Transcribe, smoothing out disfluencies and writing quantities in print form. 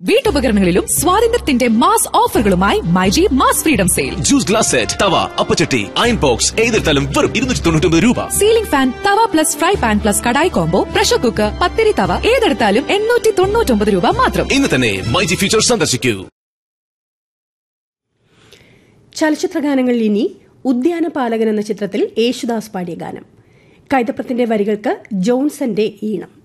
വീട്ടുപകരണങ്ങളിലും സ്വാതന്ത്ര്യത്തിന്റെ mass ഓഫറുകളുമായി myG mass freedom sale. Juice glass set, തവ, അപ്പച്ചട്ടി, iron box ഏതിർത്തലും വെറും 299 രൂപ. സീലിംഗ് ഫാൻ, തവ plus fry pan plus kadai combo, pressure cooker, പത്തിരി തവ ഏതെടുത്താലും 899 രൂപ മാത്രം. ഇന്ന് തന്നെ മൈജി ഫ്യൂച്ചർ സന്ദർശിക്കൂ. ചലച്ചിത്രഗാനങ്ങളിൽ ഇനി ഉദ്യാനപാലകൻ എന്ന ചിത്രത്തിൽ യേശുദാസ് പാടിയ ഗാനം. കൈതപ്രത്തിന്റെ വരികൾക്ക് ജോൺസന്റെ ഈണം.